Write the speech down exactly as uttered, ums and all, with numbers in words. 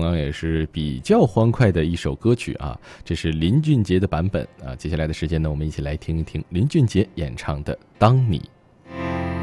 呢也是比较欢快的一首歌曲啊，这是林俊杰的版本啊。接下来的时间呢，我们一起来听一听林俊杰演唱的《当你